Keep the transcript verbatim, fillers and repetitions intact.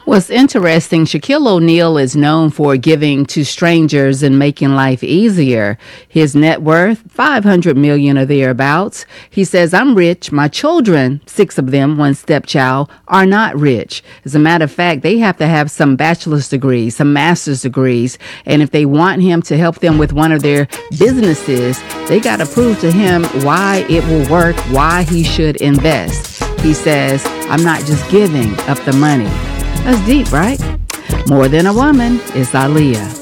What's interesting, Shaquille O'Neal is known for giving to strangers and making life easier. His net worth, five hundred million dollars or thereabouts. He says, I'm rich. My children, six of them, one stepchild, are not rich. As a matter of fact, they have to have some bachelor's degrees, some master's degrees. And if they want him to help them with one of their businesses, they got to prove to him why it will work, why he should invest. He says, I'm not just giving up the money. That's deep, right? More Than a Woman is Aaliyah.